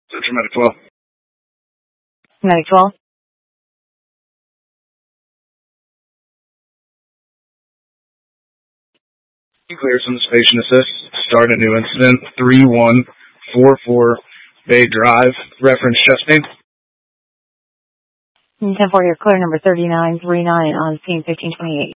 Central Medic 12. Medic 12. Clear some patient assist. Start a new incident. 3144 Bay Drive. Reference chest pain. 10-4, you're clear, number 3939 on scene 1528.